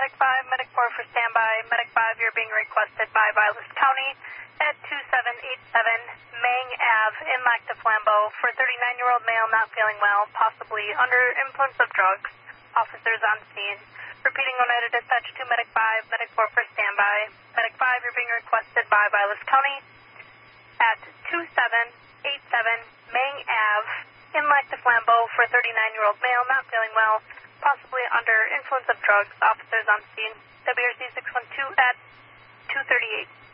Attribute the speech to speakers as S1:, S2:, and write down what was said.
S1: Medic 5, Medic 4 for standby. Medic 5, you're being requested by Vilas County at 2787 Mang Ave in Lac du Flambeau for 39-year-old male not feeling well, possibly under influence of drugs. Officers on scene. Repeating Oneida Dispatch to Medic 5, Medic 4 for standby. Medic 5, you're being requested by Vilas County at 2787 Mang Ave in Lac du Flambeau for 39-year-old male not feeling well, possibly under influence of drugs. Officers on scene. WRC 612 at 238.